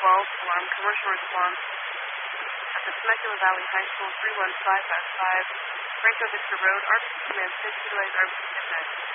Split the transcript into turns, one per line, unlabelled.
Form, commercial response at the Temecula Valley High School, 31555, Franco Vista Road, RPC Command 6, utilize RPC dispatch.